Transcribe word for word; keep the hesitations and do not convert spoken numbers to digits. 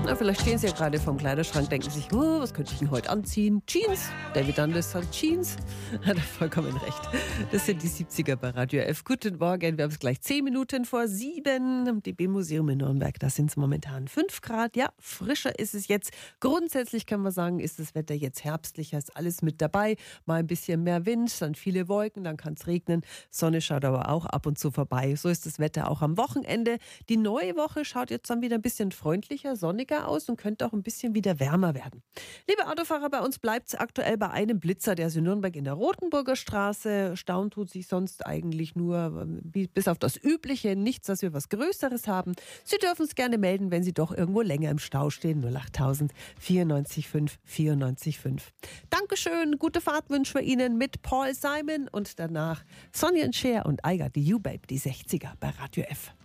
Na, vielleicht stehen Sie ja gerade vorm Kleiderschrank, denken sich, oh, was könnte ich denn heute anziehen? Jeans. David Dundas hat Jeans. Hat er vollkommen recht. Das sind die siebziger bei Radio F. Guten Morgen, wir haben es gleich zehn Minuten vor sieben. Im D B-Museum in Nürnberg, da sind es momentan fünf Grad. Ja, frischer ist es jetzt. Grundsätzlich kann man sagen, ist das Wetter jetzt herbstlicher, ist alles mit dabei. Mal ein bisschen mehr Wind, dann viele Wolken, dann kann es regnen. Sonne schaut aber auch ab und zu vorbei. So ist das Wetter auch am Wochenende. Die neue Woche schaut jetzt dann wieder ein bisschen freundlicher, sonniger aus und könnte auch ein bisschen wieder wärmer werden. Liebe Autofahrer, bei uns bleibt es aktuell bei einem Blitzer, der ist in Nürnberg in der Rotenburger Straße. Stauen tut sich sonst eigentlich nur, bis auf das Übliche, nichts, dass wir was Größeres haben. Sie dürfen es gerne melden, wenn Sie doch irgendwo länger im Stau stehen. null acht tausend vierundneunzig fünf vierundneunzig fünf. Dankeschön, gute Fahrt wünschen wir Ihnen mit Paul Simon und danach Sonny and Cher und I Got You Babe, die sechziger bei Radio F.